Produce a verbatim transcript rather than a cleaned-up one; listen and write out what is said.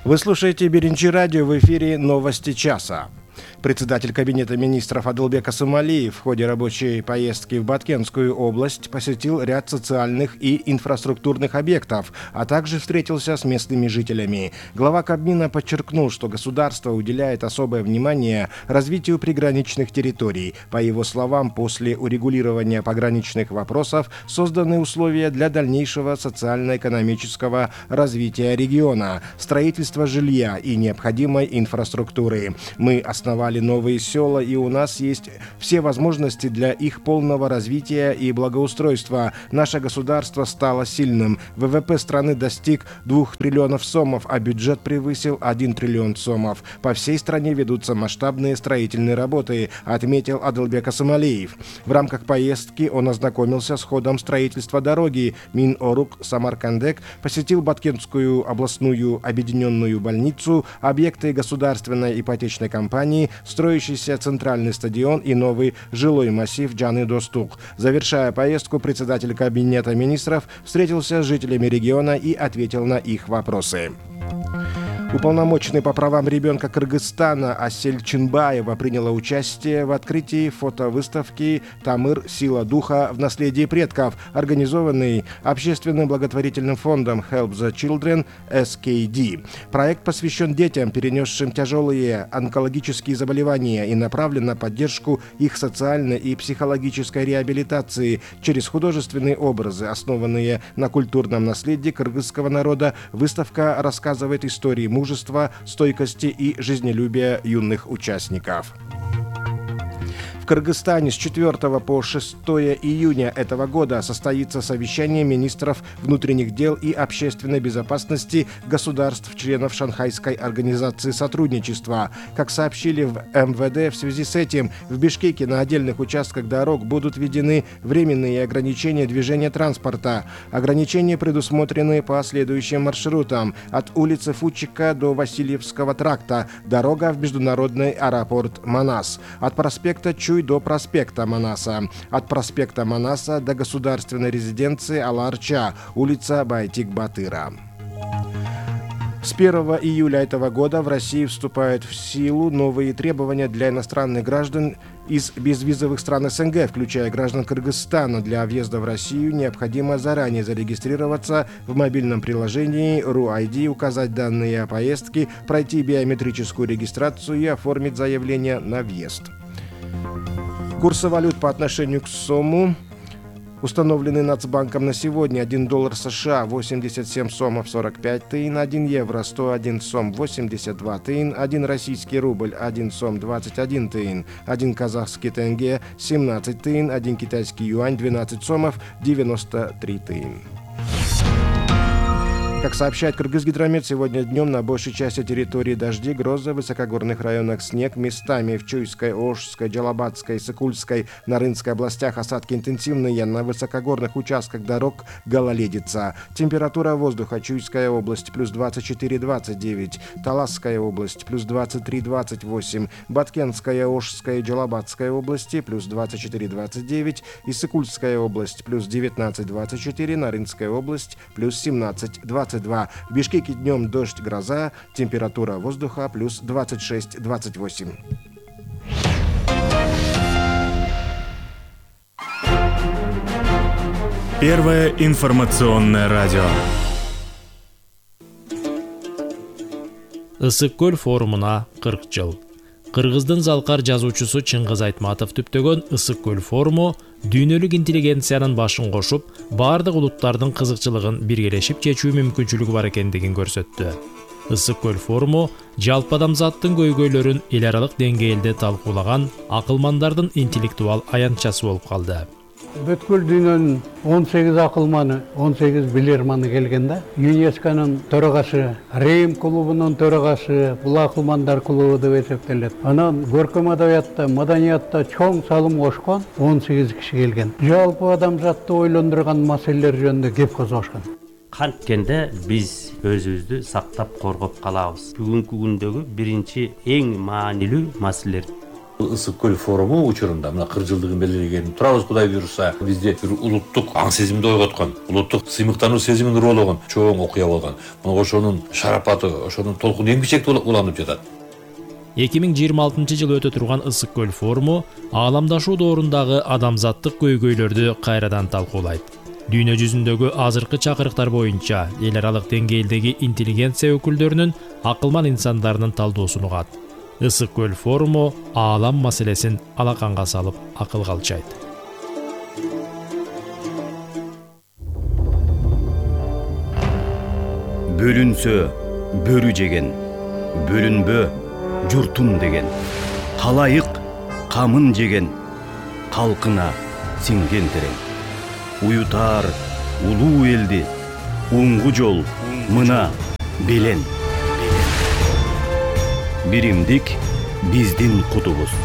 Вы слушаете Биринчи радио, в эфире «Новости часа». Председатель Кабинета министров Адылбек Асымалиев в ходе рабочей поездки в Баткенскую область посетил ряд социальных и инфраструктурных объектов, а также встретился с местными жителями. Глава Кабмина подчеркнул, что государство уделяет особое внимание развитию приграничных территорий. По его словам, после урегулирования пограничных вопросов созданы условия для дальнейшего социально-экономического развития региона, строительства жилья и необходимой инфраструктуры. Мы основали новые села, и у нас есть все возможности для их полного развития и благоустройства. Наше государство стало сильным. ВВП страны достиг двух триллионов сомов, а бюджет превысил один триллион сомов. По всей стране ведутся масштабные строительные работы, отметил Адылбек Асымалиев. В рамках поездки он ознакомился с ходом строительства дороги. Минорук Самаркандек посетил Баткенскую областную объединенную больницу, объекты государственной ипотечной компании, строящийся центральный стадион и новый жилой массив Джаны Достук. Завершая поездку, председатель Кабинета министров встретился с жителями региона и ответил на их вопросы. Уполномоченный по правам ребенка Кыргызстана Асель Чинбаева приняла участие в открытии фотовыставки «Тамыр. Сила духа в наследии предков», организованной общественным благотворительным фондом Help the Children эс кей ди. Проект посвящен детям, перенесшим тяжелые онкологические заболевания, и направлен на поддержку их социальной и психологической реабилитации через художественные образы, основанные на культурном наследии кыргызского народа. Выставка рассказывает истории мужества, стойкости и жизнелюбия юных участников. В Кыргызстане с четвёртого по шестое июня этого года состоится совещание министров внутренних дел и общественной безопасности государств-членов Шанхайской организации сотрудничества. Как сообщили в эм вэ дэ, в связи с этим в Бишкеке на отдельных участках дорог будут введены временные ограничения движения транспорта. Ограничения предусмотрены по следующим маршрутам: от улицы Фучика до Васильевского тракта, дорога в международный аэропорт Манас, от проспекта Чуй до проспекта Манаса, от проспекта Манаса до государственной резиденции Аларча, улица Байтик-Батыра. С первого июля этого года в России вступают в силу новые требования для иностранных граждан из безвизовых стран эс эн гэ, включая граждан Кыргызстана. Для въезда в Россию необходимо заранее зарегистрироваться в мобильном приложении ру ай ди, указать данные о поездке, пройти биометрическую регистрацию и оформить заявление на въезд. Курсы валют по отношению к сому установлены Нацбанком на сегодня: один доллар США восемьдесят семь сомов сорок пять тыин, один евро сто один сом восемьдесят два тыин, один российский рубль один сом двадцать один тыин, один казахский тенге семнадцать тыин, один китайский юань двенадцать сомов девяносто три тыин. Как сообщает Кыргызгидромет, сегодня днем на большей части территории дожди, грозы, в высокогорных районах снег, местами в Чуйской, Ошской, Джалабадской, Сыкульской, Нарынской областях осадки интенсивные, на высокогорных участках дорог гололедица. Температура воздуха: Чуйская область плюс двадцать четыре - двадцать девять, Таласская область плюс двадцать три - двадцать восемь, Баткенская, Ошская и Джалабадская области плюс двадцать четыре - двадцать девять, и Сыкульская область плюс девятнадцать - двадцать четыре, Нарынская область плюс семнадцать - двадцать два. В Бишкеке днем дождь, гроза, температура воздуха плюс двадцать шесть - двадцать восемь. Первое информационное радио. Ысык көл форумуна кырк жыл. Кыргыздын залкар жазуучусу Чыңгыз Айтматов түптөгөн Ысык көл форуму дүйнөлүк интеллигенциянын башын кошуп, бардык улуттардын кызыкчылыгын биргелешип чечүү мүмкүнчүлүгү бар экендигин көрсөттү. Ысык көл форуму жалпы адамзаттын көйгөйлөрүн эл аралык деңгээлде талкуулаган акылмандардын интеллектуал аянтчасы болуп калды. Бүткүл дүйнөнүн он сегиз акылманы, он сегиз билерманы келген да. ЮНЕСКОнун төрагасы, Рим клубунун төрагасы, бул акылмандар клубу деп эсептелет. Анан көркөм адабиятта, маданиятта чоң салым кошкон он сегиз киши келген. Жалпы адамзатты ойлондурган маселелер жөнүндө кеп козгошкон. Канткенде биз өзүбүздү сактап коргоп калабыз. Бүгүнкү күндөгү биринчи эң маанилүү маселелер Ысык көл форуму учурунда мына кырк жылдыгын белгилеген турабыз, Кудай буйруса. Бизде бир улуттук аң сезимди ойготкон, улуттук сыймыктануу сезимин уруулаган чоң окуя болгон. Мына ошонун шарапаты, ошонун толкуну эң бичекте уланып жатат. эки миң жыйырма алтынчы жылы өтө турган Ысык көл форуму ааламдашуу доорундагы адамзаттык көйгөйлөрдү кайрадан талкуулайт. Дүйнө жүзүндөгү азыркы чакырыктар боюнча эл аралык деңгээлдеги интеллигенция өкүлдөрүнүн акылман инсандарынын талдоосун угат. Ысык көл форуму аалам маселесин алаканга салып акылга алчайт. Бөлүнсө бөрү жеген, бөлүнбө журтум деген. Талайык камын жеген, калкына сиңген терең. Уютар улуу элди, уңгу жол мына белен. Биримдик биздин кутубуз.